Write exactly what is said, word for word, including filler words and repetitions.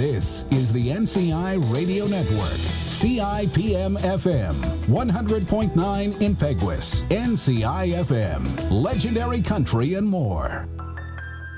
This is the N C I Radio Network, C I P M F M, one hundred point nine in Peguis, N C I F M, Legendary Country and more.